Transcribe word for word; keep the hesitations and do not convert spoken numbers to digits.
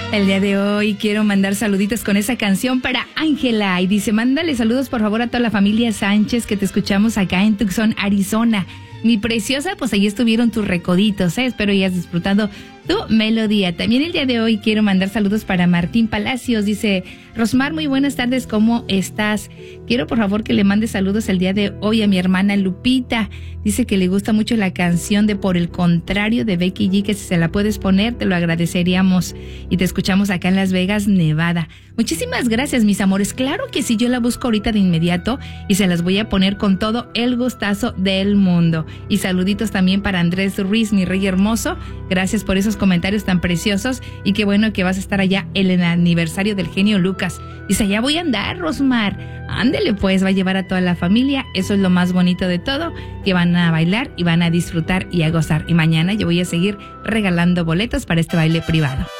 El día de hoy quiero mandar saluditos con esa canción para Ángela. Y dice, mándale saludos por favor a toda la familia Sánchez que te escuchamos acá en Tucson, Arizona. Mi preciosa, pues ahí estuvieron tus recoditos, ¿eh? Espero hayas disfrutado tu melodía. También el día de hoy quiero mandar saludos para Martín Palacios. Dice, Rosmar, muy buenas tardes, ¿cómo estás? Quiero por favor que le mandes saludos el día de hoy a mi hermana Lupita. Dice que le gusta mucho la canción de Por el Contrario de Becky G, que si se la puedes poner te lo agradeceríamos. Y te escuchamos acá en Las Vegas, Nevada. Muchísimas gracias, mis amores. Claro que sí, yo la busco ahorita de inmediato y se las voy a poner con todo el gustazo del mundo. Y saluditos también para Andrés Ruiz, mi rey hermoso. Gracias por esos comentarios tan preciosos y qué bueno que vas a estar allá en el aniversario del genio Lucas. Dice, allá voy a andar, Rosmar. Ándele pues, va a llevar a toda la familia. Eso es lo más bonito de todo, que van a bailar y van a disfrutar y a gozar. Y mañana yo voy a seguir regalando boletos para este baile privado.